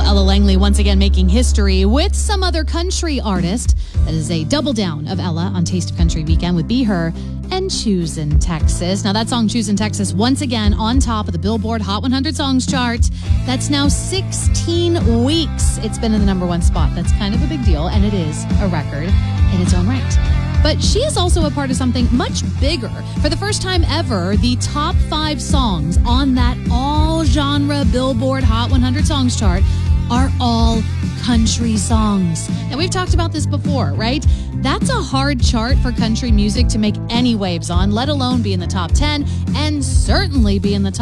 Ella Langley once again making history with some other country artist. That is a double down of Ella on Taste of Country Weekend with Be Her and Choosin' Texas. Now that song, Choosin' Texas, once again on top of the Billboard Hot 100 Songs chart. That's now 16 weeks it's been in the number one spot. That's kind of a big deal, and it is a record in its own right. But she is also a part of something much bigger. For the first time ever, the top 5 songs on that all-genre Billboard Hot 100 Songs chart are all country songs. Now, we've talked about this before, right? That's a hard chart for country music to make any waves on, let alone be in the top 10, and certainly be in the top